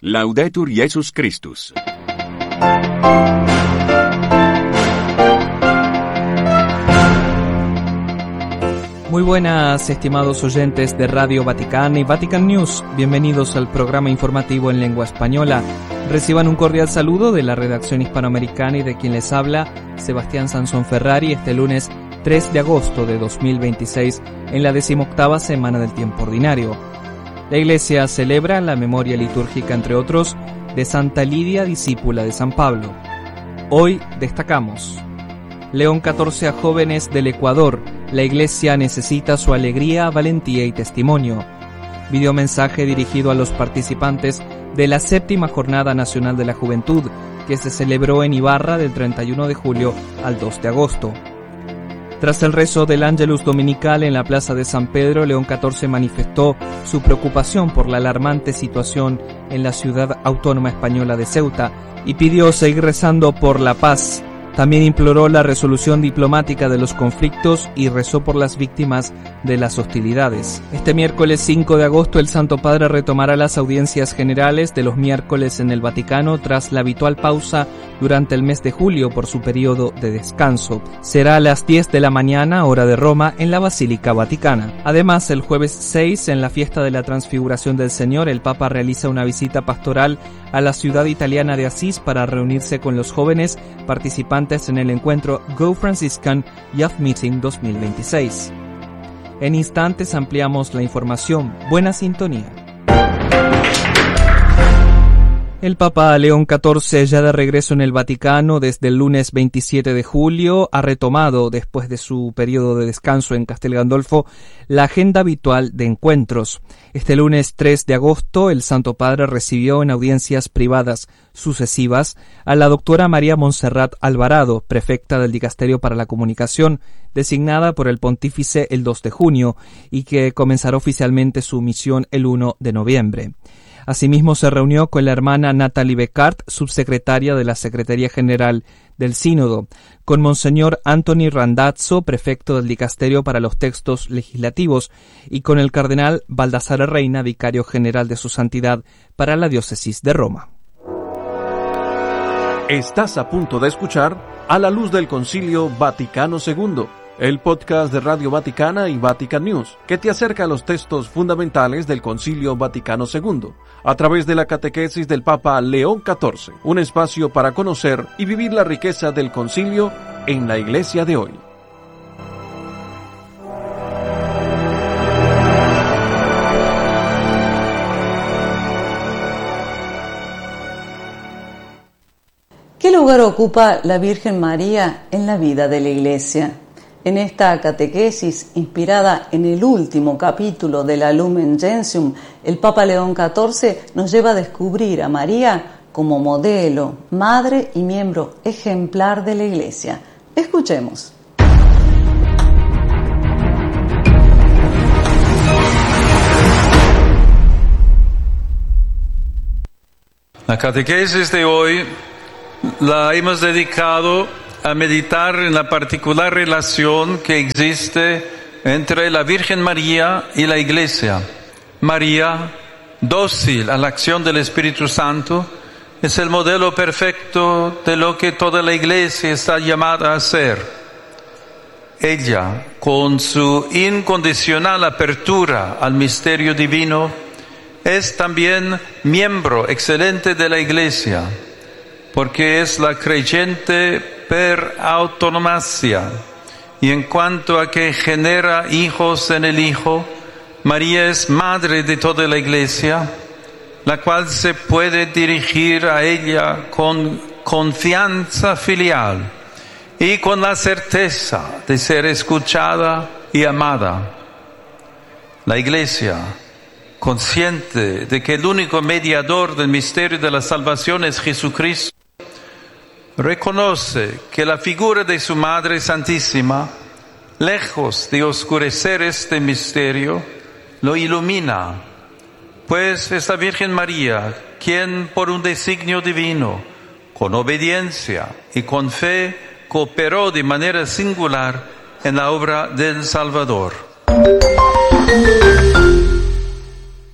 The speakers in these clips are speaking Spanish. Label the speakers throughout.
Speaker 1: Laudetur Jesus Christus.
Speaker 2: Muy buenas, estimados oyentes de Radio Vaticana y Vatican News. Bienvenidos al programa informativo en lengua española. Reciban un cordial saludo de la redacción hispanoamericana y de quien les habla, Sebastián Sansón Ferrari, este lunes 3 de agosto de 2026, en la 18ª semana del tiempo ordinario. La Iglesia celebra la memoria litúrgica, entre otros, de Santa Lidia, discípula de San Pablo. Hoy destacamos: León XIV a jóvenes del Ecuador. La Iglesia necesita su alegría, valentía y testimonio. Videomensaje dirigido a los participantes de la 7ª Jornada Nacional de la Juventud, que se celebró en Ibarra del 31 de julio al 2 de agosto. Tras el rezo del Ángelus Dominical en la Plaza de San Pedro, León XIV manifestó su preocupación por la alarmante situación en la ciudad autónoma española de Ceuta y pidió seguir rezando por la paz. También imploró la resolución diplomática de los conflictos y rezó por las víctimas de las hostilidades. Este miércoles 5 de agosto el Santo Padre retomará las audiencias generales de los miércoles en el Vaticano tras la habitual pausa durante el mes de julio por su periodo de descanso. Será a las 10 de la mañana, hora de Roma, en la Basílica Vaticana. Además, el jueves 6, en la fiesta de la Transfiguración del Señor, el Papa realiza una visita pastoral a la ciudad italiana de Asís para reunirse con los jóvenes participantes en el encuentro Go Franciscan Youth Meeting 2026. En instantes ampliamos la información. Buena sintonía. El Papa León XIV, ya de regreso en el Vaticano desde el lunes 27 de julio, ha retomado, después de su periodo de descanso en Castel Gandolfo, la agenda habitual de encuentros. Este lunes 3 de agosto, el Santo Padre recibió en audiencias privadas sucesivas a la doctora María Montserrat Alvarado, prefecta del Dicasterio para la Comunicación, designada por el Pontífice el 2 de junio y que comenzará oficialmente su misión el 1 de noviembre. Asimismo, se reunió con la hermana Natalie Becart, subsecretaria de la Secretaría General del Sínodo, con Monseñor Anthony Randazzo, prefecto del Dicasterio para los Textos Legislativos, y con el cardenal Baldassare Reina, vicario general de su santidad para la diócesis de Roma.
Speaker 3: Estás a punto de escuchar A la Luz del Concilio Vaticano II, el podcast de Radio Vaticana y Vatican News, que te acerca a los textos fundamentales del Concilio Vaticano II, a través de la catequesis del Papa León XIV, un espacio para conocer y vivir la riqueza del Concilio en la Iglesia de hoy.
Speaker 4: ¿Qué lugar ocupa la Virgen María en la vida de la Iglesia? En esta catequesis, inspirada en el último capítulo de la Lumen Gentium, el Papa León XIV nos lleva a descubrir a María como modelo, madre y miembro ejemplar de la Iglesia. Escuchemos.
Speaker 5: La catequesis de hoy la hemos dedicado a meditar en la particular relación que existe entre la Virgen María y la Iglesia. María, dócil a la acción del Espíritu Santo, es el modelo perfecto de lo que toda la Iglesia está llamada a ser. Ella, con su incondicional apertura al misterio divino, es también miembro excelente de la Iglesia, porque es la creyente per autonomacia, y en cuanto a que genera hijos en el Hijo, María es madre de toda la Iglesia, la cual se puede dirigir a ella con confianza filial y con la certeza de ser escuchada y amada. La Iglesia, consciente de que el único mediador del misterio de la salvación es Jesucristo, reconoce que la figura de su Madre Santísima, lejos de oscurecer este misterio, lo ilumina, pues es la Virgen María quien, por un designio divino, con obediencia y con fe, cooperó de manera singular en la obra del Salvador.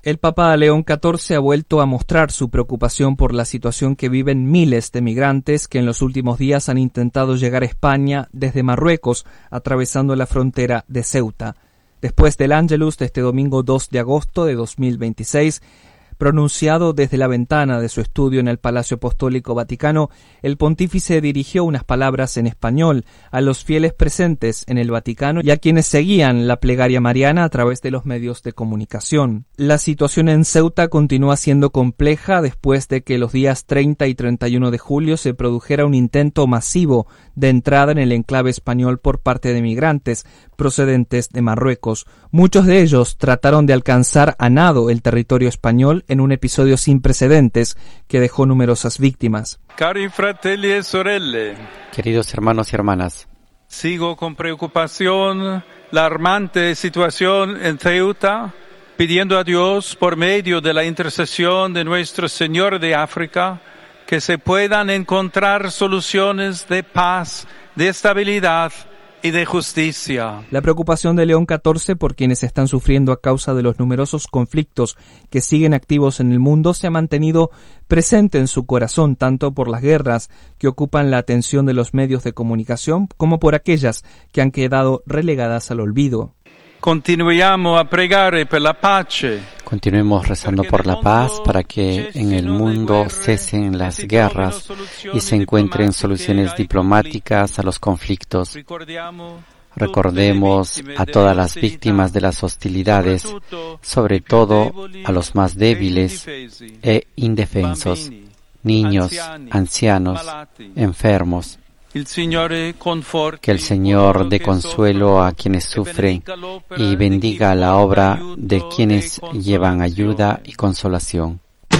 Speaker 2: El Papa León XIV ha vuelto a mostrar su preocupación por la situación que viven miles de migrantes que en los últimos días han intentado llegar a España desde Marruecos, atravesando la frontera de Ceuta. Después del Ángelus de este domingo 2 de agosto de 2026, pronunciado desde la ventana de su estudio en el Palacio Apostólico Vaticano, el pontífice dirigió unas palabras en español a los fieles presentes en el Vaticano y a quienes seguían la plegaria mariana a través de los medios de comunicación. La situación en Ceuta continúa siendo compleja después de que los días 30 y 31 de julio se produjera un intento masivo de entrada en el enclave español por parte de migrantes procedentes de Marruecos. Muchos de ellos trataron de alcanzar a nado el territorio español en un episodio sin precedentes que dejó numerosas víctimas.
Speaker 5: Cari fratelli e sorelle,
Speaker 6: queridos hermanos y hermanas,
Speaker 5: sigo con preocupación la alarmante situación en Ceuta, pidiendo a Dios, por medio de la intercesión de nuestro Señor de África, que se puedan encontrar soluciones de paz, de estabilidad y de justicia.
Speaker 2: La preocupación de León XIV por quienes están sufriendo a causa de los numerosos conflictos que siguen activos en el mundo se ha mantenido presente en su corazón, tanto por las guerras que ocupan la atención de los medios de comunicación como por aquellas que han quedado relegadas al olvido.
Speaker 5: Continuiamo a pregare per la pace.
Speaker 6: Continuemos rezando por la paz para que en el mundo cesen las guerras y se encuentren soluciones diplomáticas a los conflictos. Recordemos a todas las víctimas de las hostilidades, sobre todo a los más débiles e indefensos, niños, ancianos, enfermos. Que el Señor dé consuelo a quienes sufren y bendiga la obra de quienes llevan ayuda y consolación.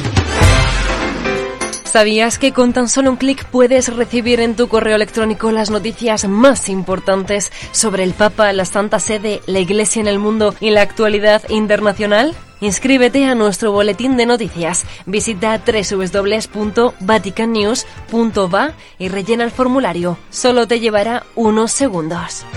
Speaker 7: ¿Sabías que con tan solo un clic puedes recibir en tu correo electrónico las noticias más importantes sobre el Papa, la Santa Sede, la Iglesia en el mundo y la actualidad internacional? Inscríbete a nuestro boletín de noticias. Visita www.vaticannews.va y rellena el formulario. Solo te llevará unos segundos.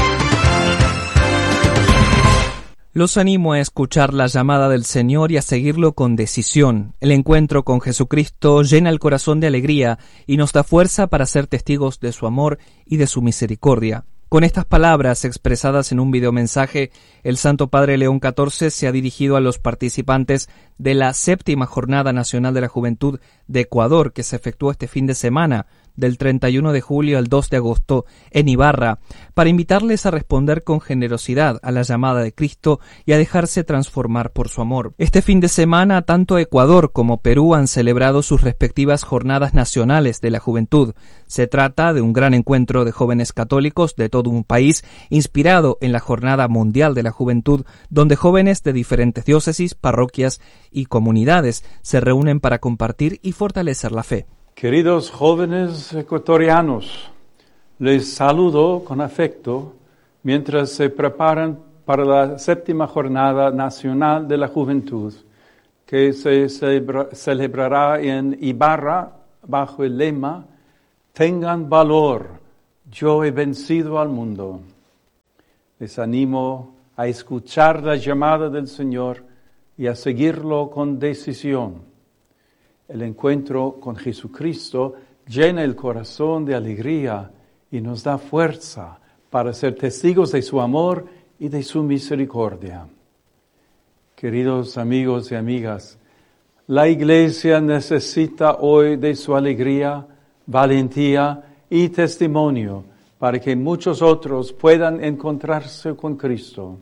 Speaker 2: Los animo a escuchar la llamada del Señor y a seguirlo con decisión. El encuentro con Jesucristo llena el corazón de alegría y nos da fuerza para ser testigos de su amor y de su misericordia. Con estas palabras expresadas en un videomensaje, el Santo Padre León XIV se ha dirigido a los participantes de la 7ª Jornada Nacional de la Juventud de Ecuador, que se efectuó este fin de semana, del 31 de julio al 2 de agosto, en Ibarra, para invitarles a responder con generosidad a la llamada de Cristo y a dejarse transformar por su amor. Este fin de semana, tanto Ecuador como Perú han celebrado sus respectivas Jornadas Nacionales de la Juventud. Se trata de un gran encuentro de jóvenes católicos de todo un país, inspirado en la Jornada Mundial de la Juventud, donde jóvenes de diferentes diócesis, parroquias y comunidades se reúnen para compartir y fortalecer la fe.
Speaker 8: Queridos jóvenes ecuatorianos, les saludo con afecto mientras se preparan para la 7ª Jornada Nacional de la Juventud, que se celebrará en Ibarra bajo el lema «Tengan valor, yo he vencido al mundo». Les animo a escuchar la llamada del Señor y a seguirlo con decisión. El encuentro con Jesucristo llena el corazón de alegría y nos da fuerza para ser testigos de su amor y de su misericordia. Queridos amigos y amigas, la Iglesia necesita hoy de su alegría, valentía y testimonio para que muchos otros puedan encontrarse con Cristo.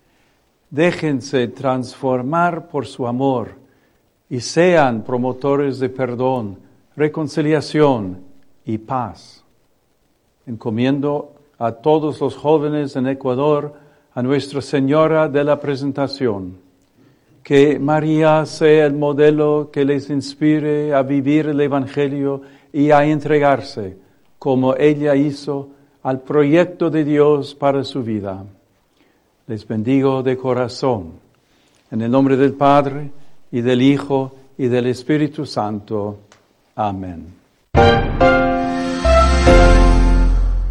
Speaker 8: Déjense transformar por su amor y sean promotores de perdón, reconciliación y paz. Encomiendo a todos los jóvenes en Ecuador a Nuestra Señora de la Presentación. Que María sea el modelo que les inspire a vivir el Evangelio y a entregarse, como ella hizo, al proyecto de Dios para su vida. Les bendigo de corazón. En el nombre del Padre, y del Hijo, y del Espíritu Santo. Amén.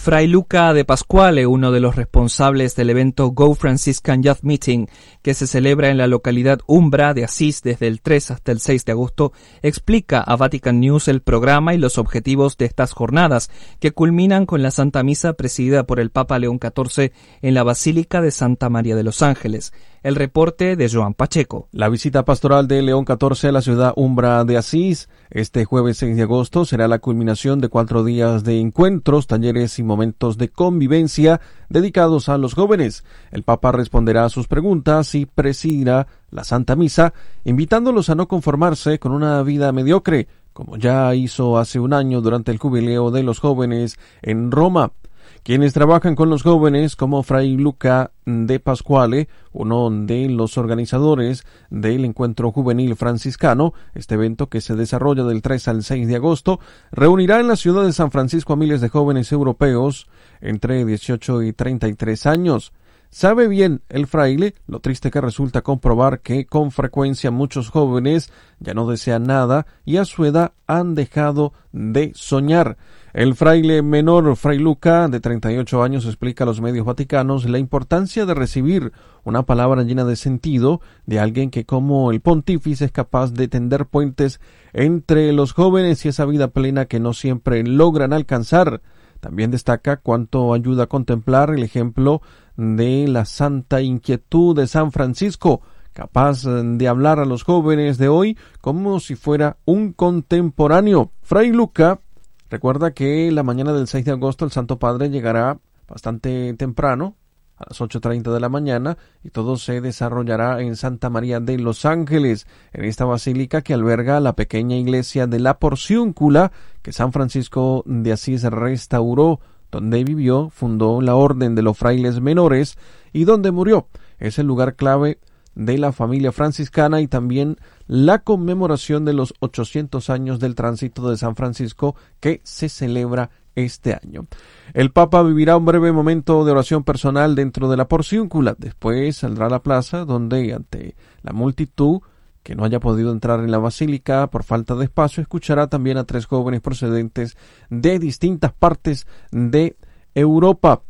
Speaker 2: Fray Luca de Pasquale, uno de los responsables del evento Go Franciscan Youth Meeting, que se celebra en la localidad Umbra de Asís desde el 3 hasta el 6 de agosto, explica a Vatican News el programa y los objetivos de estas jornadas, que culminan con la Santa Misa presidida por el Papa León XIV en la Basílica de Santa María de los Ángeles. El reporte de Joan Pacheco.
Speaker 3: La visita pastoral de León XIV a la ciudad Umbra de Asís este jueves 6 de agosto será la culminación de 4 días de encuentros, talleres y momentos de convivencia dedicados a los jóvenes. El Papa responderá a sus preguntas y presidirá la Santa Misa, invitándolos a no conformarse con una vida mediocre, como ya hizo hace un año durante el jubileo de los jóvenes en Roma. Quienes trabajan con los jóvenes, como Fray Luca de Pasquale, uno de los organizadores del Encuentro Juvenil Franciscano, este evento que se desarrolla del 3 al 6 de agosto, reunirá en la ciudad de San Francisco a miles de jóvenes europeos entre 18 y 33 años. Sabe bien el fraile lo triste que resulta comprobar que con frecuencia muchos jóvenes ya no desean nada y a su edad han dejado de soñar. El fraile menor, Fray Luca, de 38 años, explica a los medios vaticanos la importancia de recibir una palabra llena de sentido de alguien que, como el pontífice, es capaz de tender puentes entre los jóvenes y esa vida plena que no siempre logran alcanzar. También destaca cuánto ayuda a contemplar el ejemplo de la santa inquietud de San Francisco, capaz de hablar a los jóvenes de hoy como si fuera un contemporáneo. Fray Luca recuerda que la mañana del 6 de agosto el Santo Padre llegará bastante temprano, a las 8:30 de la mañana, y todo se desarrollará en Santa María de los Ángeles, en esta basílica que alberga la pequeña iglesia de la Porciúncula que San Francisco de Asís restauró, donde vivió, fundó la Orden de los Frailes Menores y donde murió. Es el lugar clave de la familia franciscana y también la conmemoración de los 800 años del tránsito de San Francisco que se celebra este año. El Papa vivirá un breve momento de oración personal dentro de la Porciúncula. Después saldrá a la plaza donde, ante la multitud que no haya podido entrar en la basílica por falta de espacio, escuchará también a 3 jóvenes procedentes de distintas partes de Europa.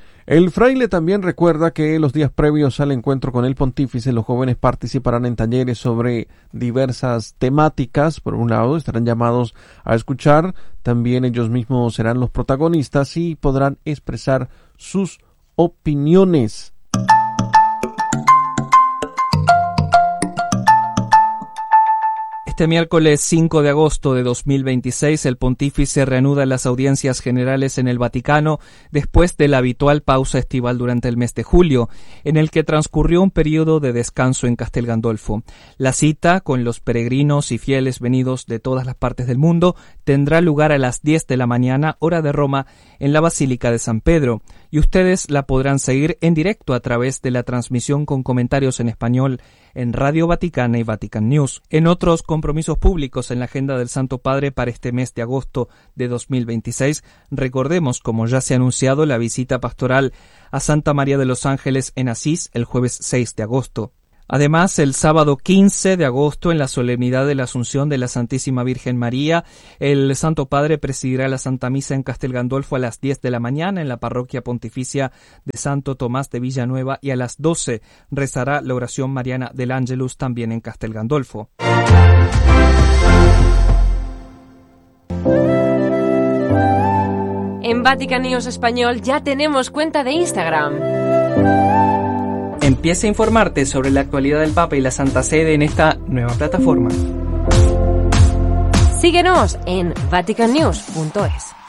Speaker 3: El fraile también recuerda que los días previos al encuentro con el pontífice, los jóvenes participarán en talleres sobre diversas temáticas. Por un lado, estarán llamados a escuchar, también ellos mismos serán los protagonistas y podrán expresar sus opiniones.
Speaker 2: Este miércoles 5 de agosto de 2026, el pontífice reanuda las audiencias generales en el Vaticano después de la habitual pausa estival durante el mes de julio, en el que transcurrió un periodo de descanso en Castel Gandolfo. La cita, con los peregrinos y fieles venidos de todas las partes del mundo, tendrá lugar a las 10 de la mañana, hora de Roma, en la Basílica de San Pedro, y ustedes la podrán seguir en directo a través de la transmisión con comentarios en español en Radio Vaticana y Vatican News. En otros compromisos públicos en la agenda del Santo Padre para este mes de agosto de 2026, recordemos, como ya se ha anunciado, la visita pastoral a Santa María de los Ángeles en Asís el jueves 6 de agosto. Además, el sábado 15 de agosto, en la solemnidad de la Asunción de la Santísima Virgen María, el Santo Padre presidirá la Santa Misa en Castel Gandolfo a las 10 de la mañana en la Parroquia Pontificia de Santo Tomás de Villanueva, y a las 12 rezará la oración mariana del Ángelus también en Castel Gandolfo.
Speaker 7: En Vatican News Español ya tenemos cuenta de Instagram.
Speaker 2: Empieza a informarte sobre la actualidad del Papa y la Santa Sede en esta nueva plataforma.
Speaker 7: Síguenos en vaticannews.es.